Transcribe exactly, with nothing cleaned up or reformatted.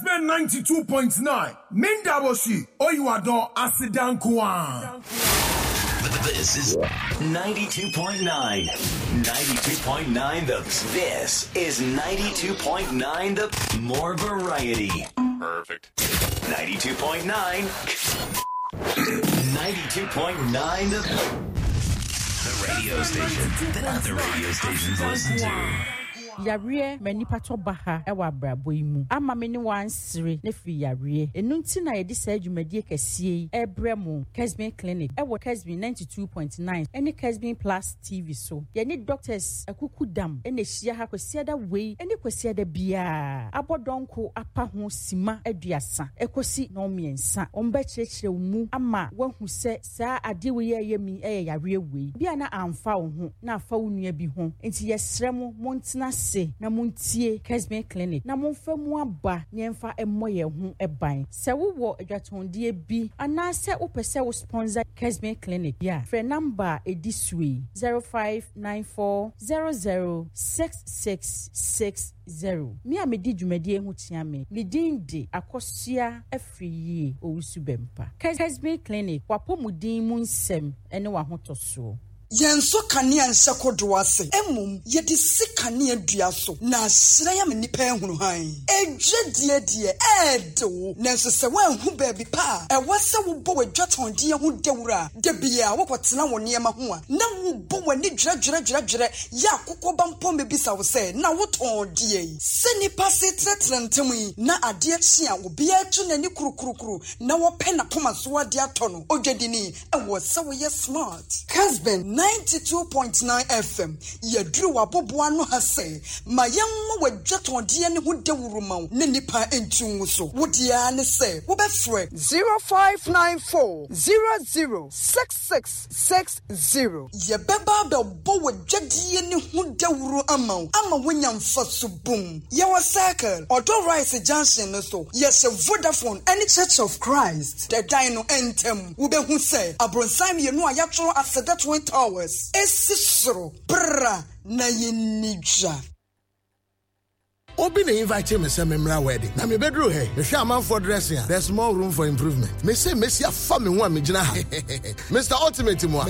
Kesben ninety-two point nine. Mindaboshi. Oyuado Asidankwan. This is ninety-two point nine. ninety-two point nine the This is ninety-two point nine the more variety. Perfect. ninety-two point nine. ninety-two point nine the the radio station that other radio stations listen to. Yare many pato baha ewa brabo imu ama meni wansire ne fi yare enu nti na yedi sa adwumadi kese ebremu Kesben Clinic ewo Kesben ninety-two point nine ene Kesben Plus T V so ye ni doctors akuku dam ene hia ha kwese da wei ene kwese da bia abodonko apa ho sima aduasa ekosi no miensa omba kirekire mu ama wahu se sa ade we ye mi eye yare wei bia na amfa wo ho na afa wo nua bi ho enti yesremu montina se na muntie Kesben Clinic na monfa mu aba nyemfa emmoye ho eban se wo wo adwatondie bi ana se wo pese wo sponsor Kesben Clinic ya free number edisui zero five nine four zero zero six six six zero mi a medi dwumadi ehu tia me me dinde akosua afriye owusubempa Kesben Clinic wapomudin mu nsem ene wa hotoso Yenso kania nsakodo ase emum yedi sikania dua so na asira ya menipa ehunu han edwe die die edo nenso se wanhu baabi pa e wase wo bo wadwatonde ho dewura de bia wo kwotena wo niema ho a na wo bo wani dwira dwira dwira dwira ya akokɔ bampo mebisa wo se na wo ton die se nipa se tretrentemu na ade achi a obi atu nani kurukurukuru na wo pɛ na poma so ade atono odwadini e wo se wo ye smart Kesben ninety-two point nine F M yadru waboboa no hase ma yemmo wadwatonde ne ho dewuru ma ne nipa entu so wodia ne se wo be frɛ zero five nine four zero zero six six six zero ye beba be bo wadwadie ne ho dewuru ama ama wonya mfa so bum ye wa circle Odo Rice Junction no so ye se Vodafone any Church of Christ the dino entem wo be hu se abronsan ye no ayatro aseda twin towers esisro bra na yenija Obi na invite me say memra wedding. Na me bedroom here. Me hwe amanfo dressing. There's more room for improvement. Me say Messi afa me ho a me gina ha. Mister Ultimate mo.